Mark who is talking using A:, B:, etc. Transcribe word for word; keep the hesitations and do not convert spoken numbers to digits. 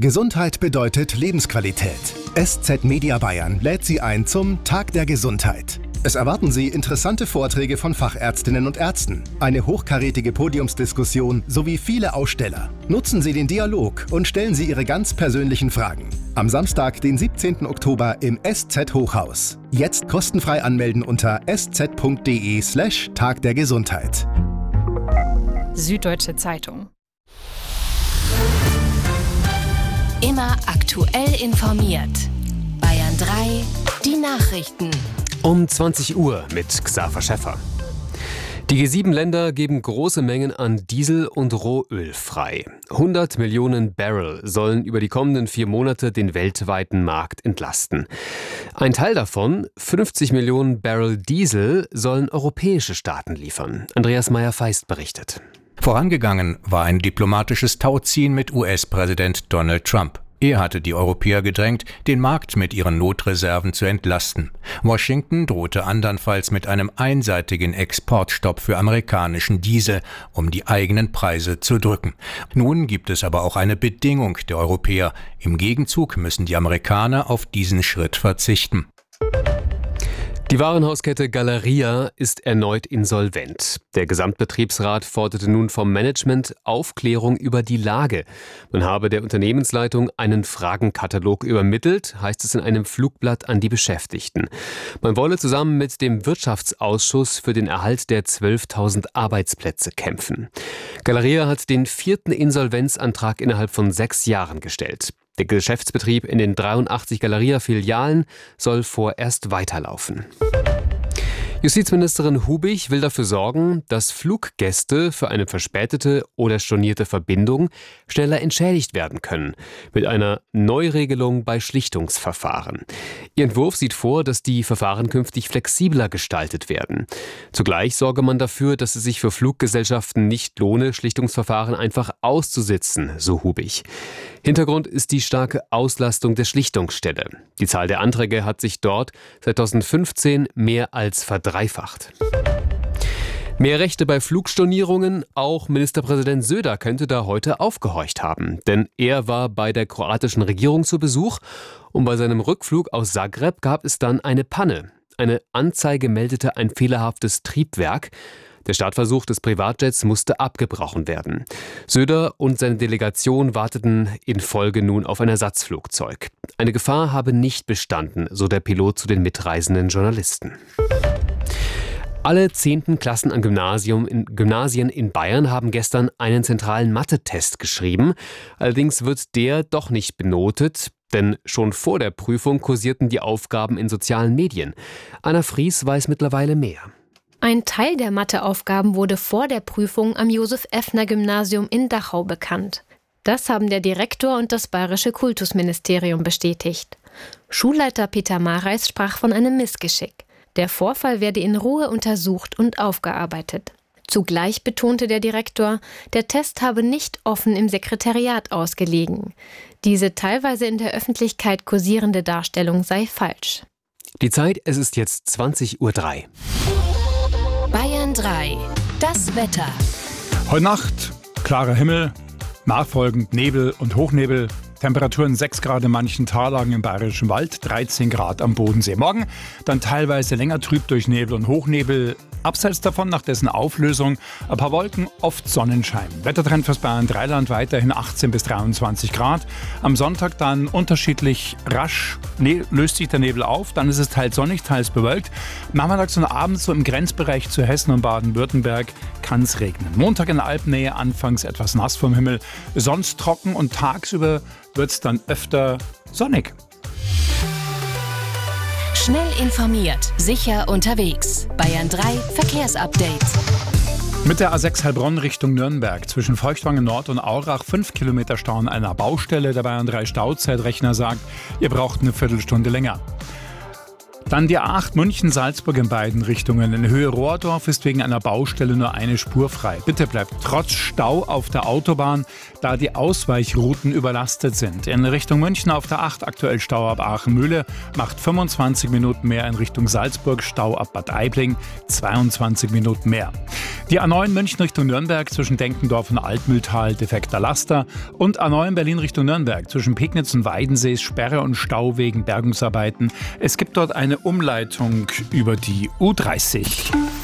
A: Gesundheit bedeutet Lebensqualität. S Z Media Bayern lädt Sie ein zum Tag der Gesundheit. Es erwarten Sie interessante Vorträge von Fachärztinnen und Ärzten, eine hochkarätige Podiumsdiskussion sowie viele Aussteller. Nutzen Sie den Dialog und stellen Sie Ihre ganz persönlichen Fragen. Am Samstag, den siebzehnten Oktober im S Z Hochhaus. Jetzt kostenfrei anmelden unter sz.de slash Tag der Gesundheit.
B: Süddeutsche Zeitung.
C: Immer aktuell informiert. Bayern drei, die Nachrichten.
D: Um zwanzig Uhr mit Xaver Schäffer. Die G sieben Länder geben große Mengen an Diesel und Rohöl frei. hundert Millionen Barrel sollen über die kommenden vier Monate den weltweiten Markt entlasten. Ein Teil davon, fünfzig Millionen Barrel Diesel, sollen europäische Staaten liefern. Andreas Meyer-Feist berichtet.
E: Vorangegangen war ein diplomatisches Tauziehen mit U S-Präsident Donald Trump. Er hatte die Europäer gedrängt, den Markt mit ihren Notreserven zu entlasten. Washington drohte andernfalls mit einem einseitigen Exportstopp für amerikanischen Diesel, um die eigenen Preise zu drücken. Nun gibt es aber auch eine Bedingung der Europäer. Im Gegenzug müssen die Amerikaner auf diesen Schritt verzichten.
D: Die Warenhauskette Galeria ist erneut insolvent. Der Gesamtbetriebsrat forderte nun vom Management Aufklärung über die Lage. Man habe der Unternehmensleitung einen Fragenkatalog übermittelt, heißt es in einem Flugblatt an die Beschäftigten. Man wolle zusammen mit dem Wirtschaftsausschuss für den Erhalt der zwölftausend Arbeitsplätze kämpfen. Galeria hat den vierten Insolvenzantrag innerhalb von sechs Jahren gestellt. Der Geschäftsbetrieb in den dreiundachtzig Galeria-Filialen soll vorerst weiterlaufen. Justizministerin Hubig will dafür sorgen, dass Fluggäste für eine verspätete oder stornierte Verbindung schneller entschädigt werden können, mit einer Neuregelung bei Schlichtungsverfahren. Ihr Entwurf sieht vor, dass die Verfahren künftig flexibler gestaltet werden. Zugleich sorge man dafür, dass es sich für Fluggesellschaften nicht lohne, Schlichtungsverfahren einfach auszusitzen, so Hubig. Hintergrund ist die starke Auslastung der Schlichtungsstelle. Die Zahl der Anträge hat sich dort seit zweitausendfünfzehn mehr als verdreifacht. Mehr Rechte bei Flugstornierungen, auch Ministerpräsident Söder könnte da heute aufgehorcht haben. Denn er war bei der kroatischen Regierung zu Besuch und bei seinem Rückflug aus Zagreb gab es dann eine Panne. Eine Anzeige meldete ein fehlerhaftes Triebwerk. Der Startversuch des Privatjets musste abgebrochen werden. Söder und seine Delegation warteten in Folge nun auf ein Ersatzflugzeug. Eine Gefahr habe nicht bestanden, so der Pilot zu den mitreisenden Journalisten. Alle zehnten Klassen an Gymnasium in, Gymnasien in Bayern haben gestern einen zentralen Mathe-Test geschrieben. Allerdings wird der doch nicht benotet, denn schon vor der Prüfung kursierten die Aufgaben in sozialen Medien. Anna Fries weiß mittlerweile mehr.
F: Ein Teil der Matheaufgaben wurde vor der Prüfung am Josef-Effner-Gymnasium in Dachau bekannt. Das haben der Direktor und das Bayerische Kultusministerium bestätigt. Schulleiter Peter Mareis sprach von einem Missgeschick. Der Vorfall werde in Ruhe untersucht und aufgearbeitet. Zugleich betonte der Direktor, der Test habe nicht offen im Sekretariat ausgelegen. Diese teilweise in der Öffentlichkeit kursierende Darstellung sei falsch.
D: Die Zeit, es ist jetzt zwanzig Uhr drei.
C: Bayern drei, das Wetter.
G: Heute Nacht klarer Himmel, nachfolgend Nebel und Hochnebel. Temperaturen sechs Grad in manchen Tallagen im Bayerischen Wald, dreizehn Grad am Bodensee. Morgen dann teilweise länger trüb durch Nebel und Hochnebel. Abseits davon nach dessen Auflösung ein paar Wolken, oft Sonnenschein. Wettertrend fürs Bayern Dreiland weiterhin achtzehn bis dreiundzwanzig Grad. Am Sonntag dann unterschiedlich rasch ne- löst sich der Nebel auf. Dann ist es teils sonnig, teils bewölkt. Nachmittags und abends so im Grenzbereich zu Hessen und Baden-Württemberg kann es regnen. Montag in der Alpennähe anfangs etwas nass vom Himmel. Sonst trocken und tagsüber wird es dann öfter sonnig.
C: Schnell informiert, sicher unterwegs. Bayern drei Verkehrsupdate.
G: Mit der A sechs Heilbronn Richtung Nürnberg zwischen Feuchtwangen Nord und Aurach fünf Kilometer Stau an einer Baustelle. Der Bayern drei Stauzeitrechner sagt, ihr braucht eine Viertelstunde länger. Dann die A acht München-Salzburg in beiden Richtungen. In Höhe Rohrdorf ist wegen einer Baustelle nur eine Spur frei. Bitte bleibt trotz Stau auf der Autobahn, da die Ausweichrouten überlastet sind. In Richtung München auf der acht aktuell Stau ab Aachen-Mühle, macht fünfundzwanzig Minuten mehr. In Richtung Salzburg Stau ab Bad Aibling, zweiundzwanzig Minuten mehr. Die A neun München Richtung Nürnberg zwischen Denkendorf und Altmühltal defekter Laster und A neun Berlin Richtung Nürnberg zwischen Pegnitz und Weidensee Sperre und Stau wegen Bergungsarbeiten. Es gibt dort eine Umleitung über die U dreißig.